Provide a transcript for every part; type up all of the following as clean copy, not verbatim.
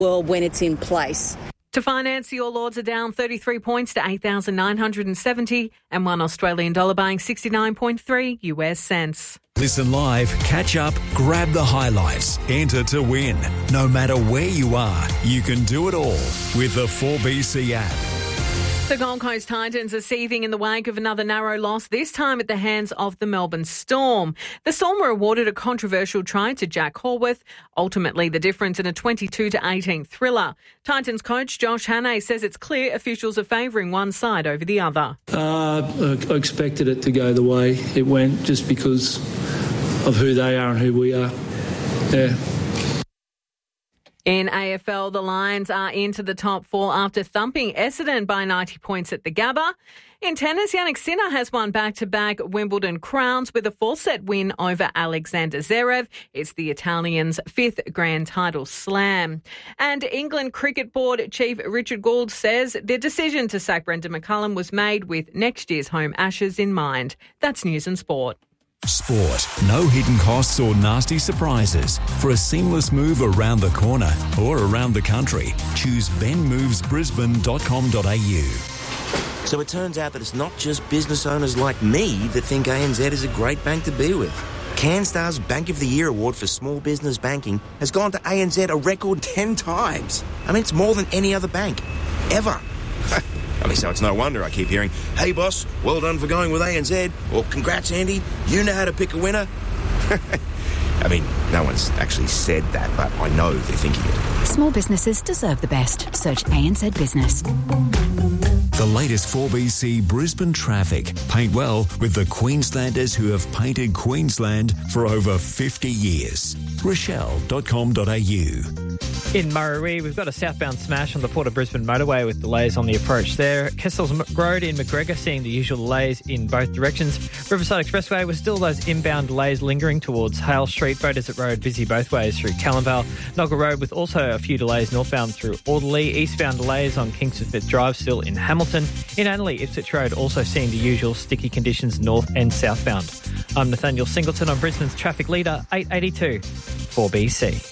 Well, when it's in place. To finance, the All Ords are down 33 points to 8,970 and $1 Australian dollar buying 69.3 US cents. Listen live, catch up, grab the highlights, enter to win. No matter where you are, you can do it all with the 4BC app. The Gold Coast Titans are seething in the wake of another narrow loss, this time at the hands of the Melbourne Storm. The Storm were awarded a controversial try to Jack Horwath, ultimately the difference in a 22-18 thriller. Titans coach Josh Hannay says it's clear officials are favouring one side over the other. I expected it to go the way it went just because of who they are and who we are. Yeah. In AFL, the Lions are into the top four after thumping Essendon by 90 points at the Gabba. In tennis, Jannik Sinner has won back-to-back Wimbledon crowns with a 4-set win over Alexander Zverev. It's the Italian's fifth Grand Title slam. And England Cricket Board Chief Richard Gould says the decision to sack Brendan McCullum was made with next year's home Ashes in mind. That's News and Sport. Sport. No hidden costs or nasty surprises. For a seamless move around the corner or around the country, choose benmovesbrisbane.com.au. So it turns out that it's not just business owners like me that think ANZ is a great bank to be with. CanStar's Bank of the Year award for small business banking has gone to ANZ a record 10 times. I mean, it's more than any other bank, ever. So it's no wonder I keep hearing, "Hey boss, well done for going with ANZ," or "Congrats Andy, you know how to pick a winner." No one's actually said that, but I know they're thinking it. Small businesses deserve the best. Search ANZ Business. The latest 4BC Brisbane traffic. Paint well with the Queenslanders who have painted Queensland for over 50 years. Rochelle.com.au. In Murray, we've got a southbound smash on the Port of Brisbane motorway with delays on the approach there. Kessels Road in McGregor seeing the usual delays in both directions. Riverside Expressway with still those inbound delays lingering towards Hale Street. Beaudesert Road busy both ways through Callumvale. Noggle Road with also a few delays northbound through Alderley. Eastbound delays on Kingston Smith Drive still in Hamilton. In Annerley, Ipswich Road also seeing the usual sticky conditions north and southbound. I'm Nathaniel Singleton on Brisbane's traffic leader, 882 4BC.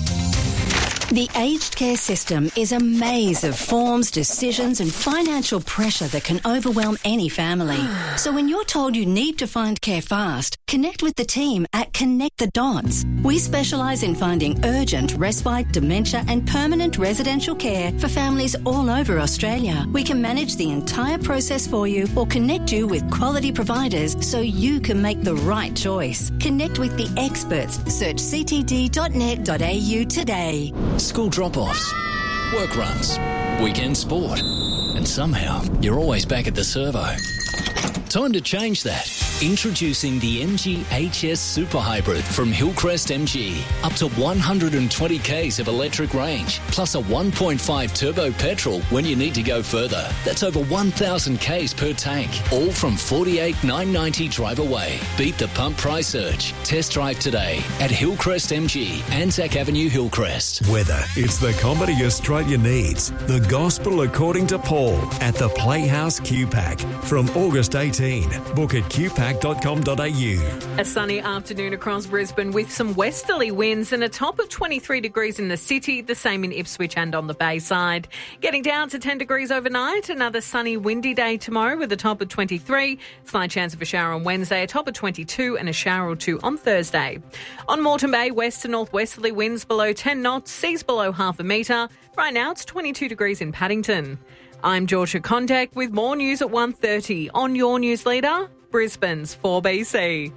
The aged care system is a maze of forms, decisions and financial pressure that can overwhelm any family. So when you're told you need to find care fast, connect with the team at Connect the Dots. We specialise in finding urgent, respite, dementia and permanent residential care for families all over Australia. We can manage the entire process for you or connect you with quality providers so you can make the right choice. Connect with the experts. Search ctd.net.au today. School drop-offs, work runs, weekend sport, and somehow you're always back at the servo. Time to change that. Introducing the MG HS Super Hybrid from Hillcrest MG. Up to 120 k's of electric range, plus a 1.5 turbo petrol when you need to go further. That's over 1,000 k's per tank. All from $48,990 drive away. Beat the pump price surge. Test drive today at Hillcrest MG, Anzac Avenue, Hillcrest. Weather. It's the comedy Australia needs. The Gospel According to Paul at the Playhouse QPAC from August 18. Book at qpac.com.au. A sunny afternoon across Brisbane with some westerly winds and a top of 23 degrees in the city, the same in Ipswich and on the Bayside. Getting down to 10 degrees overnight, another sunny, windy day tomorrow with a top of 23. Slight chance of a shower on Wednesday, a top of 22 and a shower or two on Thursday. On Moreton Bay, west to northwesterly winds below 10 knots, seas below half a metre. Right now it's 22 degrees in Paddington. I'm Georgia Contact with more news at 1:30 on your news leader, Brisbane's 4BC.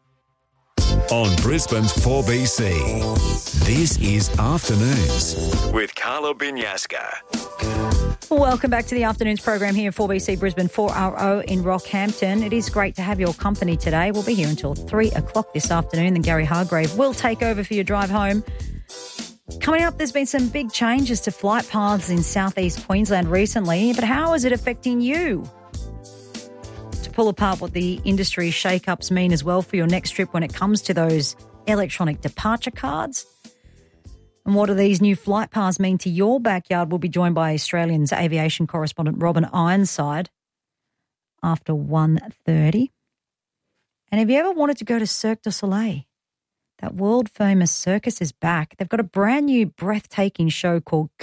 On Brisbane's 4BC, this is Afternoons with Carla Binyaska. Welcome back to the Afternoons program here in 4BC Brisbane 4RO in Rockhampton. It is great to have your company today. We'll be here until 3 o'clock this afternoon. Then Gary Hargrave will take over for your drive home. Coming up, there's been some big changes to flight paths in southeast Queensland recently, but how is it affecting you? To pull apart what the industry shake-ups mean as well for your next trip when it comes to those electronic departure cards. And what do these new flight paths mean to your backyard? We'll be joined by Australian's aviation correspondent Robin Ironside after 1:30. And have you ever wanted to go to Cirque du Soleil? that world famous circus is back. They've got a brand new breathtaking show called